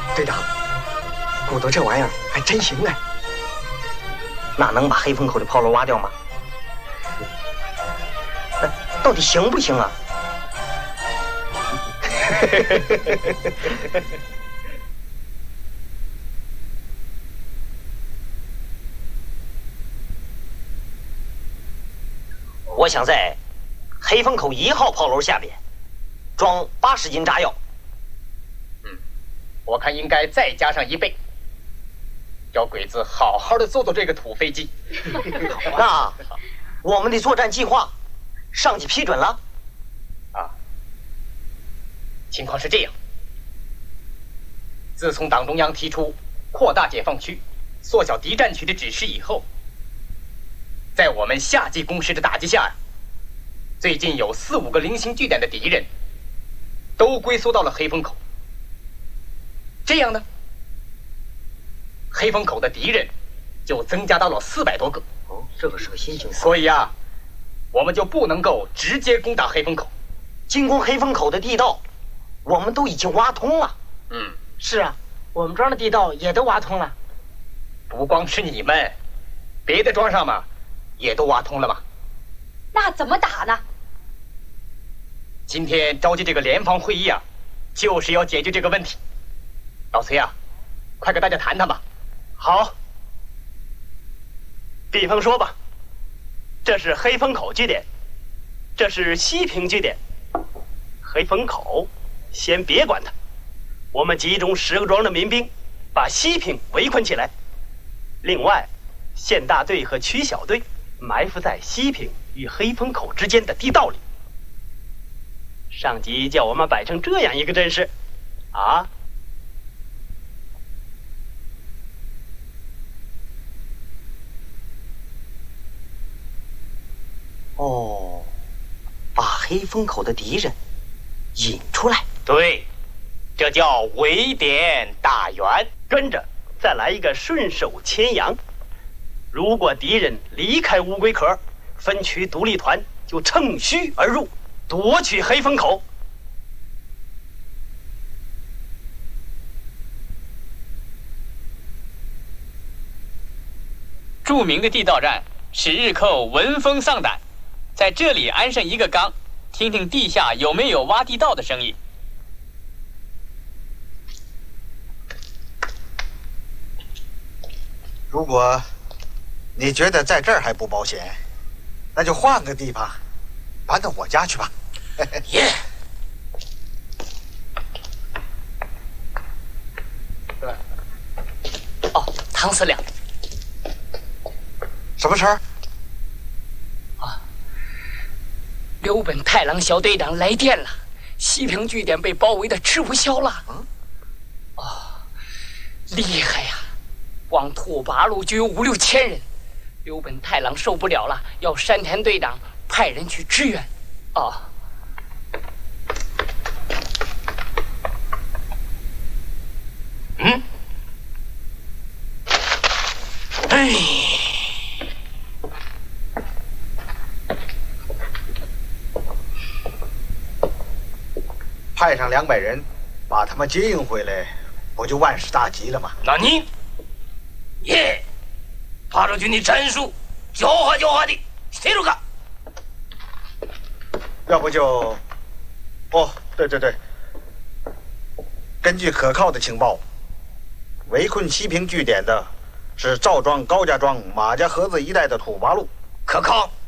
队长，鼓捣这玩意儿还真行哎。 那能把黑风口的炮楼挖掉吗？到底行不行啊？我想在黑风口1号炮楼下边装80斤炸药。 我看应该再加上1倍，叫鬼子好好的坐这个土飞机。 那我们的作战计划，上级批准了？ 情况是这样：自从党中央提出扩大解放区、缩小敌占区的指示以后，在我们夏季攻势的打击下，最近有4、5个零星据点的敌人都龟缩到了黑风口。这样呢，黑风口的敌人就增加到了400多个。 哦，这个是个新情况。 所以我们就不能够直接攻打黑风口。 进攻黑风口的地道，我们都已经挖通了。 是啊，我们庄的地道也都挖通了。 不光是你们，别的庄上嘛，也都挖通了嘛。 那怎么打呢？ 今天召集这个联防会议就是要解决这个问题。老崔快跟大家谈谈吧。 好，比方说吧，这是黑风口据点，这是西平据点。黑风口先别管它，我们集中10个庄的民兵，把西平围困起来。另外，县大队和区小队埋伏在西平与黑风口之间的地道里。上级叫我们摆成这样一个阵势， 把黑风口的敌人引出来。 对，这叫围点打援。 跟着再来一个顺手牵羊。如果敌人离开乌龟壳，分区独立团就乘虚而入，夺取黑风口。 著名的地道战使日寇闻风丧胆，在这里安上一个缸，听听地下有没有挖地道的声音。 如果你觉得在这儿还不保险，那就换个地方，搬到我家去吧。 耶！唐司令， 什么事儿？ 刘本太郎小队长来电了，西平据点被包围的吃不消了。厉害呀！光土八路就有5、6千人。刘本太郎受不了了，要山田队长派人去支援。 派上200人，把他们接应回来，不就万事大吉了吗？ 那你八路军的战术狡猾的，してるか？ 要不就……对，根据可靠的情报，围困西平据点的是赵庄、高家庄、马家河子一带的土八路。 可靠？